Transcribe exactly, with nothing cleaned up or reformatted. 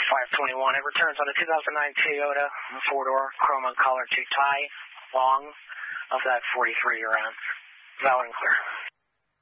five twenty-one. It returns on a two thousand nine Toyota four-door chrome and color to Ty Long of that forty-three you're on. Valid and clear.